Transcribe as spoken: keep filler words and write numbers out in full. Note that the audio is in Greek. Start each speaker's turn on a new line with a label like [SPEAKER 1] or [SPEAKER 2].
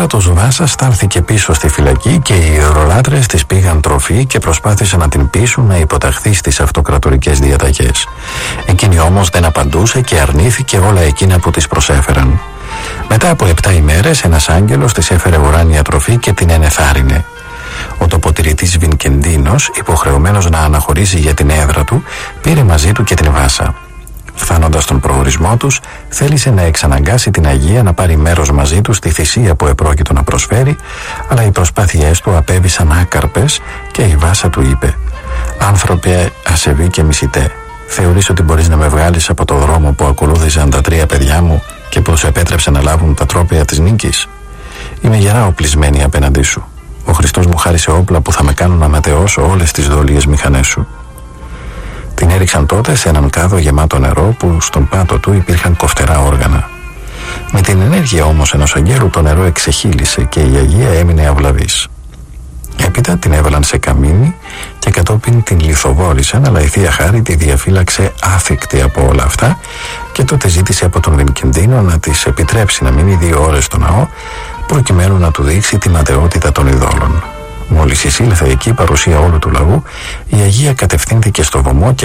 [SPEAKER 1] θάνατος Βάσας στάλθηκε πίσω στη φυλακή και οι ιερολάτρες της πήγαν τροφή και προσπάθησαν να την πείσουν να υποταχθεί στις αυτοκρατορικές διαταγές. Εκείνη όμως δεν απαντούσε και αρνήθηκε όλα εκείνα που της προσέφεραν. Μετά από επτά ημέρες ένας άγγελος της έφερε ουράνια τροφή και την ενεθάρρυνε. Ο τοποτηρητής Βινκεντίνος, υποχρεωμένος να αναχωρήσει για την έδρα του, πήρε μαζί του και την Βάσα. Φτάνοντας στον προορισμό τους, θέλησε να εξαναγκάσει την Αγία να πάρει μέρος μαζί του στη θυσία που επρόκειτο να προσφέρει, αλλά οι προσπάθειές του απέβησαν άκαρπες και η Βάσα του είπε: «Άνθρωπε ασεβή και μισητέ, θεωρείς ότι μπορείς να με βγάλεις από το δρόμο που ακολούθησαν τα τρία παιδιά μου και που σου επέτρεψε να λάβουν τα τρόπαια της νίκης? Είμαι γερά οπλισμένη απέναντί σου. Ο Χριστός μου χάρισε όπλα που θα με κάνουν να ματαιώσω όλες τις δόλιες μηχανές σου». Την έριξαν τότε σε έναν κάδο γεμάτο νερό που στον πάτο του υπήρχαν κοφτερά όργανα. Με την ενέργεια όμως ενός αγγέλου το νερό εξεχύλισε και η Αγία έμεινε αυλαβής. Έπειτα την έβαλαν σε καμίνι και κατόπιν την λιθοβόλησαν, αλλά η Θεία Χάρη τη διαφύλαξε άθικτη από όλα αυτά και τότε ζήτησε από τον Βινκεντίνο να της επιτρέψει να μείνει δύο ώρες στο ναό προκειμένου να του δείξει τη ματαιότητα των ειδόλων. Μόλις εισήλθε εκεί παρουσία όλου του λαού, η Αγία κατευθύνθηκε στο βωμό και